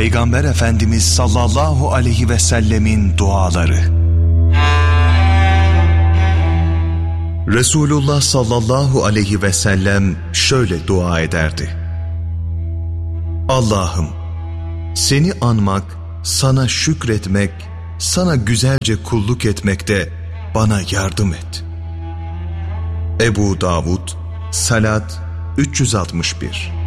Peygamber Efendimiz sallallahu aleyhi ve sellemin duaları. Resulullah sallallahu aleyhi ve sellem şöyle dua ederdi: Allah'ım, seni anmak, sana şükretmek, sana güzelce kulluk etmekte bana yardım et. Ebu Davud, Salat 361.